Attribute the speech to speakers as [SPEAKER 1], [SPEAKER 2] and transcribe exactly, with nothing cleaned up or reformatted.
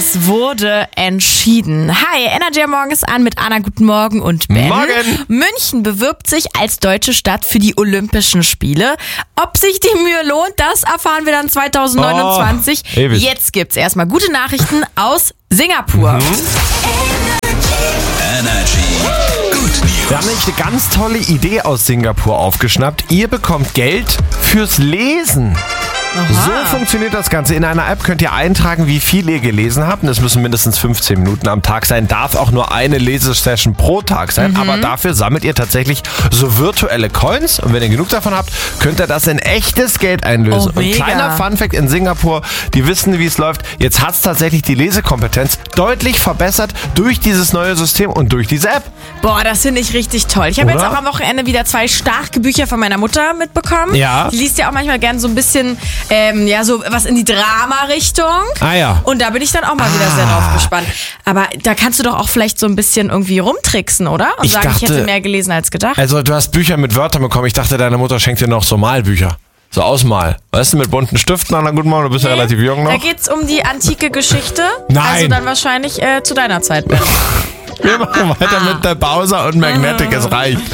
[SPEAKER 1] Es wurde entschieden. Hi, Energy am Morgen ist an mit Anna, guten Morgen und Ben.
[SPEAKER 2] Morgen.
[SPEAKER 1] München bewirbt sich als deutsche Stadt für die Olympischen Spiele. Ob sich die Mühe lohnt, das erfahren wir dann zwanzig neunundzwanzig.
[SPEAKER 2] Oh, ewig.
[SPEAKER 1] Jetzt gibt's erstmal gute Nachrichten aus Singapur.
[SPEAKER 2] Mhm.
[SPEAKER 3] Energy. Good News.
[SPEAKER 2] Wir haben nämlich eine ganz tolle Idee aus Singapur aufgeschnappt. Ihr bekommt Geld fürs Lesen. So funktioniert das Ganze. In einer App könnt ihr eintragen, wie viel ihr gelesen habt. Und es müssen mindestens fünfzehn Minuten am Tag sein. Darf auch nur eine Lesesession pro Tag sein. Mhm. Aber dafür sammelt ihr tatsächlich so virtuelle Coins. Und wenn ihr genug davon habt, könnt ihr das in echtes Geld einlösen.
[SPEAKER 1] Oh,
[SPEAKER 2] und kleiner Funfact in Singapur, die wissen, wie es läuft. Jetzt hat es tatsächlich die Lesekompetenz deutlich verbessert durch dieses neue System und durch diese App.
[SPEAKER 1] Boah, das finde ich richtig toll. Ich habe
[SPEAKER 2] Oder?
[SPEAKER 1] jetzt auch am Wochenende wieder zwei starke Bücher von meiner Mutter mitbekommen.
[SPEAKER 2] Ja.
[SPEAKER 1] Die liest ja auch manchmal gern so ein bisschen, ähm, ja, so was in die Drama-Richtung.
[SPEAKER 2] Ah ja.
[SPEAKER 1] Und da bin ich dann auch mal wieder sehr drauf gespannt. Aber da kannst du doch auch vielleicht so ein bisschen irgendwie rumtricksen, oder? Und
[SPEAKER 2] Ich
[SPEAKER 1] sagen, ich
[SPEAKER 2] dachte-
[SPEAKER 1] hätte mehr gelesen als gedacht.
[SPEAKER 2] Also du hast Bücher mit Wörtern bekommen. Ich dachte, deine Mutter schenkt dir noch so Malbücher. So Ausmal. Weißt du, mit bunten Stiften. Anna, guten Morgen, du bist ja relativ jung noch.
[SPEAKER 1] Da geht's um die antike Geschichte.
[SPEAKER 2] Nein.
[SPEAKER 1] Also dann wahrscheinlich äh, zu deiner Zeit, Ben.
[SPEAKER 2] Wir machen weiter mit der Bowser und Magnetic. Es reicht.